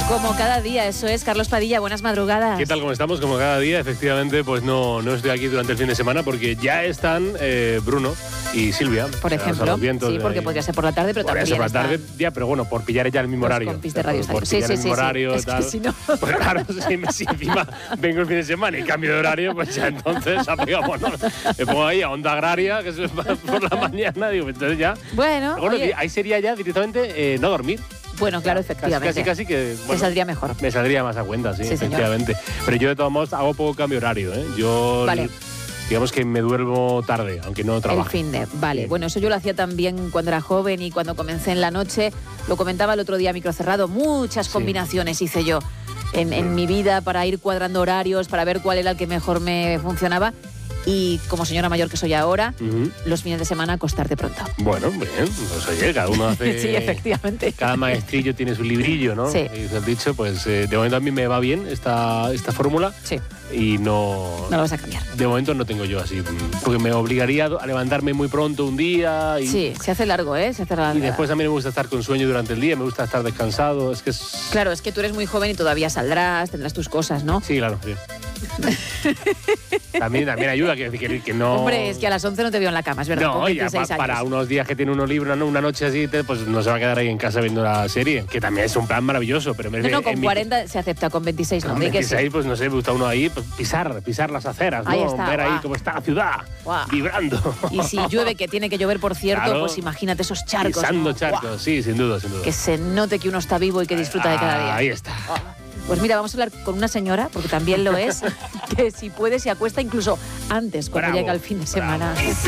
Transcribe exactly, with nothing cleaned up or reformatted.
Como cada día, eso es. Carlos Padilla, buenas madrugadas. ¿Qué tal? ¿Cómo estamos? Como cada día, efectivamente, pues no, no estoy aquí durante el fin de semana porque ya están eh, Bruno y Silvia. Por ejemplo, sí, porque podría ser por la tarde, pero podría también ser por la tarde, está... ya, pero bueno, por pillar ya el mismo Los horario. compis de Radio por, por sí, pillar sí, el mismo sí, horario sí. y Es tal. que si no... Pues claro, si, si encima vengo el fin de semana y cambio de horario, pues ya entonces apegamos, ¿no? Me pongo ahí a Onda Agraria, que es por la mañana, digo, entonces ya... Bueno, bueno oye... ahí sería ya directamente eh, no dormir. Bueno, claro, efectivamente. Casi, casi, casi que... Bueno, te saldría mejor. Me saldría más a cuenta, sí, sí efectivamente. Señor. Pero yo de todos modos hago poco cambio horario, ¿eh? Yo... Vale. Digamos que me duermo tarde, aunque no trabajo. El fin de, vale. Sí. Bueno, eso yo lo hacía también cuando era joven y cuando comencé en la noche. Lo comentaba el otro día a micro cerrado. Muchas combinaciones sí. hice yo en, en mi vida para ir cuadrando horarios, para ver cuál era el que mejor me funcionaba. Y como señora mayor que soy ahora, uh-huh. los fines de semana acostarte pronto. Bueno, bien, pues oye, cada uno hace... sí, efectivamente. Cada maestrillo tiene su librillo, ¿no? Sí. Y dice el dicho, pues eh, de momento a mí me va bien esta, esta fórmula. Sí. Y no... No lo vas a cambiar. De momento no tengo yo así, porque me obligaría a levantarme muy pronto un día y... Sí, se hace largo, ¿eh? Se hace largo. Y después a mí me gusta estar con sueño durante el día, me gusta estar descansado, es que es... Claro, es que tú eres muy joven y todavía saldrás, tendrás tus cosas, ¿no? Sí, claro, sí. también, también ayuda, que, que, que no... Hombre, es que a las once no te veo en la cama, es verdad. No, ya pa, para unos días que tiene uno libre, una, una noche así, te, pues no se va a quedar ahí en casa viendo la serie, que también es un plan maravilloso, pero... No, no, con cuarenta mi... se acepta, con veintiséis no. Con veintiséis, sí. Pues no sé, me gusta uno ahí, pues, pisar, pisar las aceras, ahí ¿no? Está, ver guau. ahí cómo está la ciudad, guau. Vibrando. Y si llueve, que tiene que llover, por cierto, claro, pues imagínate esos charcos. Pisando ¿no? charcos, guau. Sí, sin duda, sin duda. Que se note que uno está vivo y que disfruta ah, de cada día. Ahí está. Oh. Pues mira, vamos a hablar con una señora, porque también lo es, que si puede se acuesta incluso antes, cuando bravo, llega el fin de semana. Bravo.